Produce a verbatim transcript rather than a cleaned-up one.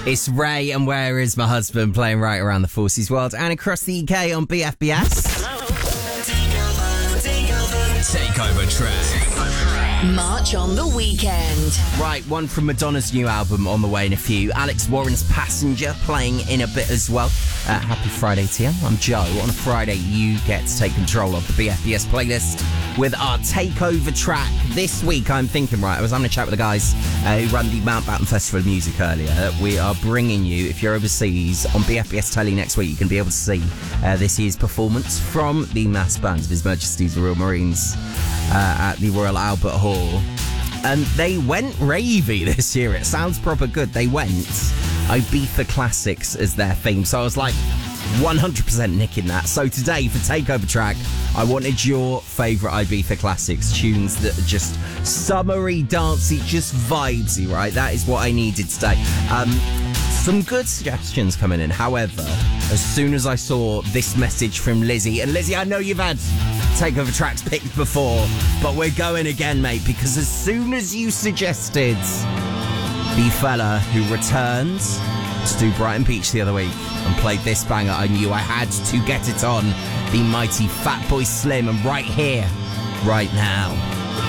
It's Ray and Where Is My Husband playing right around the Forces world and across the U K on B F B S. Takeover track. March on the weekend. Right, one from Madonna's new album on the way in a few. Alex Warren's Passenger playing in a bit as well. Uh, happy Friday to you. I'm Joe. On a Friday, you get to take control of the B F B S playlist with our Takeover track. This week, I'm thinking, right, I was having a chat with the guys uh, who run the Mountbatten Festival of Music earlier. We are bringing you, if you're overseas, on B F B S Telly next week, you can be able to see uh, this year's performance from the mass band of His Majesty's Royal Marines uh, at the Royal Albert Hall. And they went ravey this year. It sounds proper good. They went Ibiza Classics as their theme. So I was like one hundred percent nicking that. So today for Takeover track, I wanted your favourite Ibiza Classics tunes that are just summery, dancey, just vibesy, right? That is what I needed today. Um, some good suggestions coming in. However, as soon as I saw this message from Lizzie, and Lizzie, I know you've had Takeover tracks picked before, but we're going again, mate, because as soon as you suggested the fella who returned to do Brighton Beach the other week and played this banger, I knew I had to get it on the mighty Fatboy Slim, and right here, right now.